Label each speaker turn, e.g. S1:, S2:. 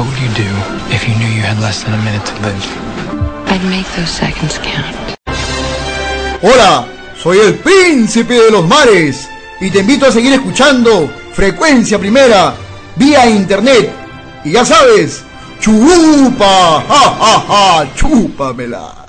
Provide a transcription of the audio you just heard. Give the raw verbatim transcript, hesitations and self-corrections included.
S1: What would you do if you knew you had less than a minute to live?
S2: I'd make those seconds count.
S3: Hola, soy el príncipe de los mares y te invito a seguir escuchando Frecuencia Primera vía internet. Y ya sabes, chupa, ja, ja, ja, chúpamela.